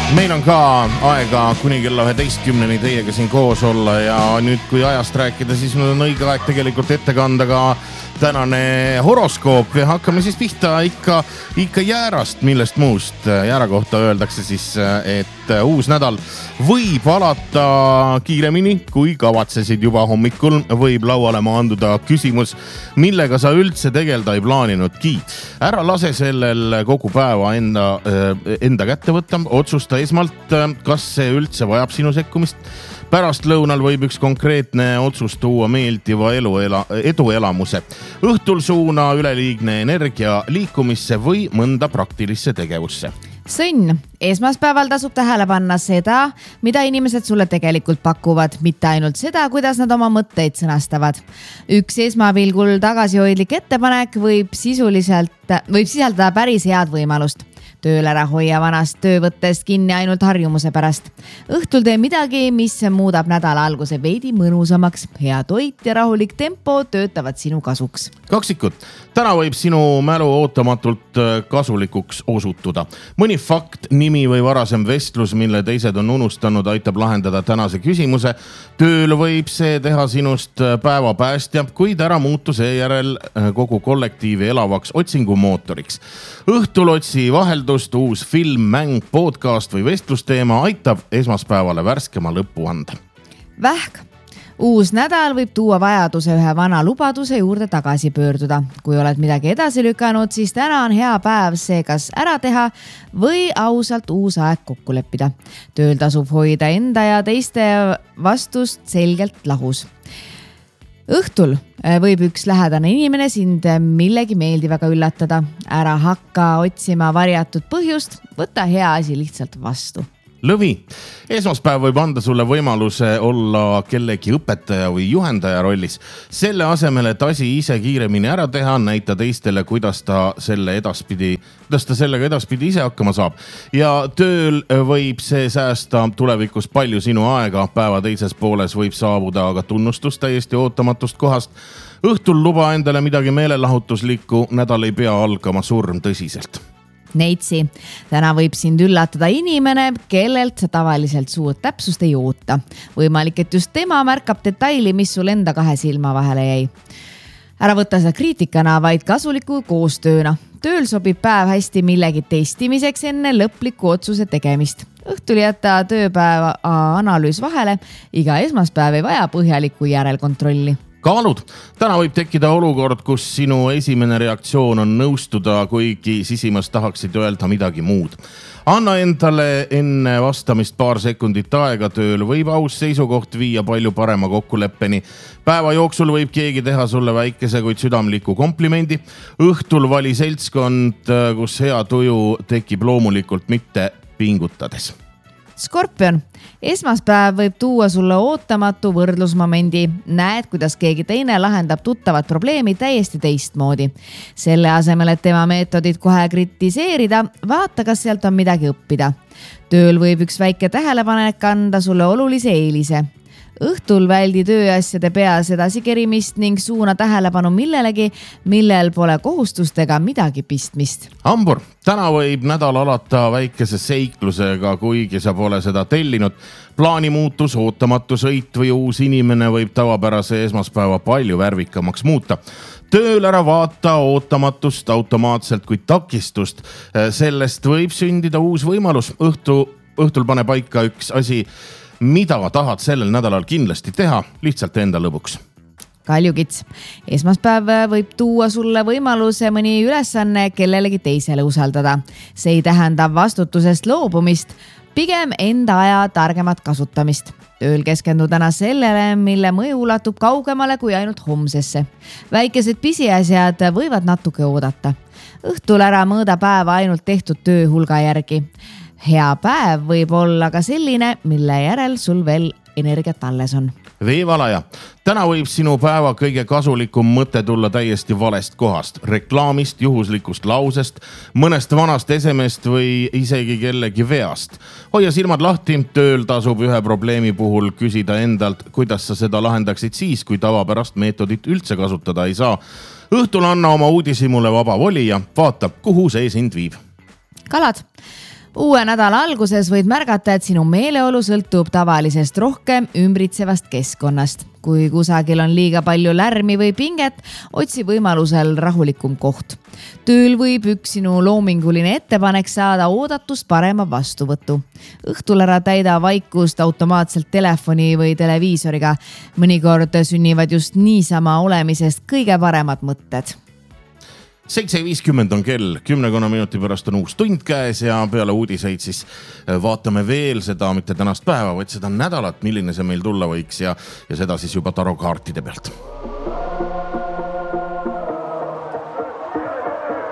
Meil on ka aega kuni kella 11-ni teiega siin koos olla ja nüüd kui ajast rääkida, siis on õige aeg tegelikult ette kanda ka tänane horoskoop ja hakkame siis pihta ikka jäärast, millest muust. Jäära kohta öeldakse siis, et uus nädal võib alata kiiremini, kui kavatsesid juba hommikul. Võib lauale maanduda küsimus, millega sa üldse tegelda ei plaaninudki. Ära lase sellel kogu päeva enda kätte võtta, otsusta esmalt, kas see üldse vajab sinu sekkumist. Pärast lõunal võib üks konkreetne otsus tuua meeldiva eduelamuse. Õhtul suuna üleliigne energia liikumisse või mõnda praktilisse tegevusse. Sõnn, esmaspäeval tasub tähele panna seda, mida inimesed sulle tegelikult pakuvad, mitte ainult seda, kuidas nad oma mõtteid sõnastavad. Üks esmapilgul tagasihoidlik ettepanek võib sisaldada päris head võimalust. Tööl ära hoia vanast töövõttest kinni ainult harjumuse pärast. Õhtul tee midagi, mis muudab nädala alguse veidi mõnusamaks. Hea toit ja rahulik tempo töötavad sinu kasuks. Kaksikud, täna võib sinu mälu ootamatult kasulikuks osutuda. Mõni fakt, nimi või varasem vestlus, mille teised on unustanud, aitab lahendada tänase küsimuse. Tööl võib see teha sinust päevapäästja, kuid ära muutu seejärel kogu kollektiivi elavaks otsingumootoriks. Õhtul otsi vaheldust, uus film, mäng, podcast või vestlusteema aitab esmaspäevale värskema lõppu anda. Vähk. Uus nädal võib tuua vajaduse ühe vana lubaduse juurde tagasi pöörduda. Kui oled midagi edasi lükanud, siis täna on hea päev see kas ära teha või ausalt uus aeg kokku leppida. Tööl tasub hoida enda ja teiste vastust selgelt lahus. Õhtul võib üks lähedane inimene sind millegi meeldivaga üllatada. Ära hakka otsima varjatud põhjust, võta hea asi lihtsalt vastu. Lõvi, esmaspäev võib anda sulle võimaluse olla kellegi õpetaja või juhendaja rollis. Selle asemel, et asi ise kiiremini ära teha, näita teistele, kuidas ta sellega edaspidi ise hakkama saab. Ja tööl võib see säästa tulevikus palju sinu aega. Päeva teises pooles võib saabuda aga tunnustus täiesti ootamatust kohast. Õhtul luba endale midagi meelelahutuslikku, nädal ei pea algama surm tõsiselt. Neitsi, täna võib sind üllatada inimene, kellelt sa tavaliselt suurt täpsust ei oota. Võimalik, et just tema märkab detaili, mis sul enda kahe silma vahele jäi. Ära võtta seda kriitikana, vaid kasuliku koostööna. Tööl sobib päev hästi millegi testimiseks enne lõpliku otsuse tegemist. Õhtul jätta tööpäeva analüüs vahele, iga esmaspäev ei vaja põhjalikku järelkontrolli. Kaalud. Täna võib tekkida olukord, kus sinu esimene reaktsioon on nõustuda, kuigi sisimas tahaksid öelda midagi muud. Anna endale enne vastamist paar sekundit aega. Tööl võib aus seisukoht viia palju parema kokkuleppeni. Päeva jooksul võib keegi teha sulle väikese, kuid südamliku komplimendi. Õhtul vali seltskond, kus hea tuju tekib loomulikult mitte pingutades. Skorpion, esmaspäev võib tuua sulle ootamatu võrdlusmomendi. Näed, kuidas keegi teine lahendab tuttavat probleemi täiesti teistmoodi. Selle asemel, et tema meetodid kohe kritiseerida, vaata, kas sealt on midagi õppida. Tööl võib üks väike tähelepanek anda sulle olulise eelise. Õhtul väldi tööasjade peas edasikerimist ning suuna tähelepanu millelegi, millel pole kohustustega midagi pistmist. Hambur, täna võib nädal alata väikese seiklusega, kuigi sa pole seda tellinud. Plaani muutus, ootamatu sõit või uus inimene võib tavapärase esmaspäeva palju värvikamaks muuta. Tööl ära vaata ootamatust automaatselt kui takistust. Sellest võib sündida uus võimalus. Õhtul pane paika üks asi, mida tahad sellel nädalal kindlasti teha, lihtsalt enda lõbuks. Kaljukits, esmaspäev võib tuua sulle võimaluse mõni ülesanne kellelegi teisele usaldada. See ei tähenda vastutusest loobumist, pigem enda aja targemat kasutamist. Tööl keskendu täna sellele, mille mõju ulatub kaugemale kui ainult homsesse. Väikesed pisiasjad võivad natuke oodata. Õhtul ära mõõda päeva ainult tehtud töö hulga järgi. Hea päev võib olla ka selline, mille järel sul veel energiat alles on. Veevalaja. Täna võib sinu päeva kõige kasulikum mõte tulla täiesti valest kohast. Reklaamist, juhuslikust lausest, mõnest vanast esemest või isegi kellegi veast. Hoia silmad lahti, tööl tasub ühe probleemi puhul küsida endalt, kuidas sa seda lahendaksid siis, kui tavapärast meetodit üldse kasutada ei saa. Õhtul anna oma uudishimule vaba voli ja vaata, kuhu see sind viib. Kalad. Uue nädala alguses võid märgata, et sinu meeleolu sõltub tavalisest rohkem ümbritsevast keskkonnast. Kui kusagil on liiga palju lärmi või pinget, otsi võimalusel rahulikum koht. Tööl võib üks sinu loominguline ettepanek saada oodatust parema vastuvõtu. Õhtul ära täida vaikust automaatselt telefoni või televiisoriga. Mõnikord sünnivad just niisama olemisest kõige paremad mõtted. 7.50 on kell, 10 minuti pärast on uus tund käes ja peale uudiseid siis vaatame veel seda, mitte tänast päeva, vaid seda nädalat, milline see meil tulla võiks ja seda siis juba tarokaartide pealt.